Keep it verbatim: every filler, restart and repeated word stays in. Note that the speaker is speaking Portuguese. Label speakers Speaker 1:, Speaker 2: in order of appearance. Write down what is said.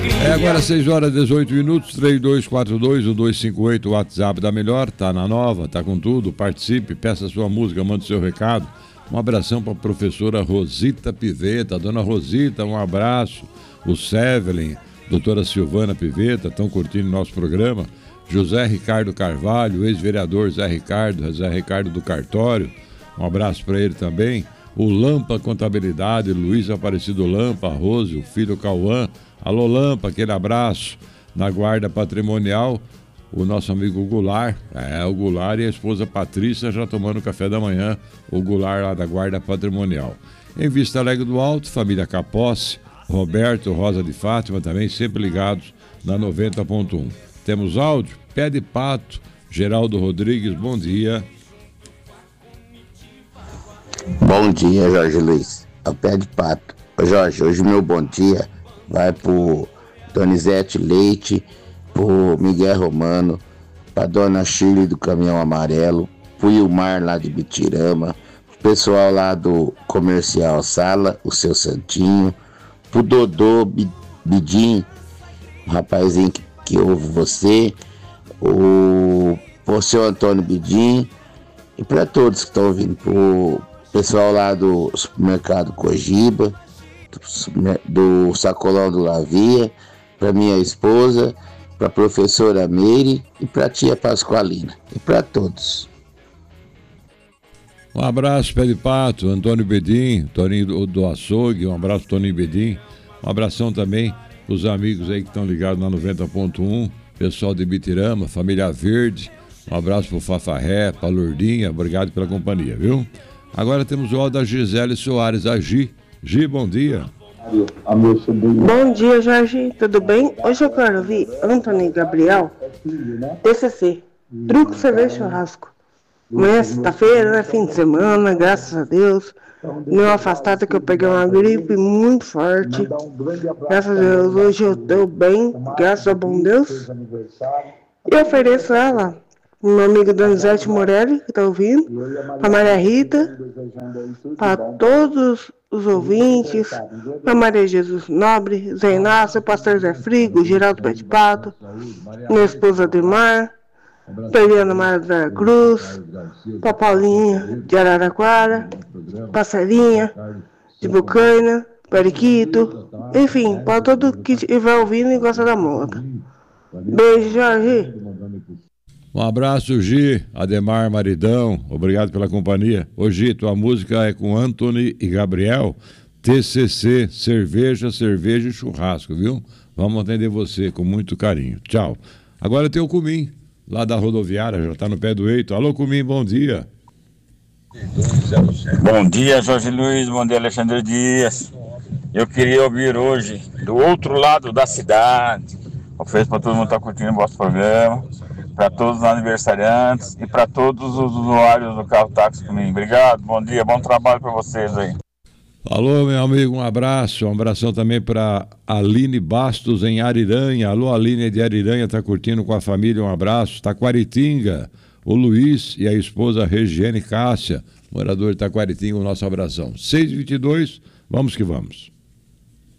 Speaker 1: É agora seis horas e dezoito minutos, três dois quatro dois, um dois cinco oito, o WhatsApp da Melhor, tá na nova, tá com tudo, participe, peça sua música, mande seu recado. Um abração para a professora Rosita Piveta, dona Rosita, um abraço. O Sevelin, doutora Silvana Piveta, estão curtindo nosso programa. José Ricardo Carvalho, ex-vereador Zé Ricardo, Zé Ricardo do Cartório, um abraço para ele também. O Lampa Contabilidade, Luiz Aparecido Lampa, Rose, o filho Cauã. Alô Lampa, aquele abraço. Na Guarda Patrimonial, o nosso amigo Goulart, é, o Goulart e a esposa Patrícia já tomando café da manhã, o Goulart lá da Guarda Patrimonial. Em Vista Alegre do Alto, família Capocci, Roberto, Rosa de Fátima, também sempre ligados na noventa ponto um. Temos áudio, Pé de Pato, Geraldo Rodrigues, bom dia.
Speaker 2: Bom dia, Jorge Luiz, é o Pé de Pato. Ô Jorge, hoje meu bom dia vai pro Donizete Leite, pro Miguel Romano, pra Dona Shirley do Caminhão Amarelo, pro Ilmar lá de Bitirama, pro pessoal lá do Comercial Sala, o seu Santinho, pro Dodô Bidim, o rapazinho que, que ouve você, o pro seu Antônio Bidim, e pra todos que estão ouvindo, pro pessoal lá do supermercado Cogiba, do, do Sacolão do Lavia, pra minha esposa, pra professora Meire e pra tia Pascoalina, e pra todos.
Speaker 1: Um abraço, Pé de Pato, Antônio Bedim, Toninho do, do Açougue, um abraço, Toninho Bedim. Um abração também os amigos aí que estão ligados na noventa ponto um, pessoal de Bitirama, família Verde. Um abraço pro Fafarré, pra Lourdinha, obrigado pela companhia, viu? Agora temos o áudio da Gisele Soares, a Gi. Gi, bom dia.
Speaker 3: Bom dia, Jorge, tudo bem? Hoje eu quero ouvir Antônio Gabriel, T C C, Truco, Cerveja, Churrasco. Amanhã é sexta-feira, né? Fim de semana, graças a Deus. Meu afastado que eu peguei uma gripe muito forte. Graças a Deus, hoje eu estou bem, graças ao bom Deus. E ofereço ela, meu amigo Donizete Morelli, que está ouvindo, para Maria Rita, para todos os ouvintes, para Maria Jesus Nobre, Zé Inácio, Pastor Zé Frigo, Geraldo Pé de Pato, minha esposa Ademar, para Eliana Maria da Cruz, para Paulinha de Araraquara, para Sarinha de Bucaina, Periquito, enfim, para todo que estiver ouvindo e gosta da moda. Beijo, Jorge.
Speaker 1: Um abraço, Gi, Ademar Maridão, obrigado pela companhia. Ô Gi, tua música é com Anthony e Gabriel, T C C, cerveja, cerveja e churrasco, viu? Vamos atender você com muito carinho. Tchau. Agora tem o Cumim, lá da rodoviária, já tá no pé do eito. Alô, Cumim, bom dia.
Speaker 4: Bom dia, Jorge Luiz, bom dia, Alexandre Dias. Eu queria ouvir hoje, do outro lado da cidade, ofereço para todo mundo que está curtindo o vosso programa, para todos os aniversariantes e para todos os usuários do carro táxi comigo. Obrigado, bom dia, bom trabalho para vocês aí.
Speaker 1: Alô, meu amigo, um abraço, um abração também para Aline Bastos em Ariranha. Alô, Aline de Ariranha, tá curtindo com a família, um abraço. Taquaritinga, o Luiz e a esposa Regiane Cássia, morador de Taquaritinga, o nosso abração. seis e vinte e dois, vamos que vamos.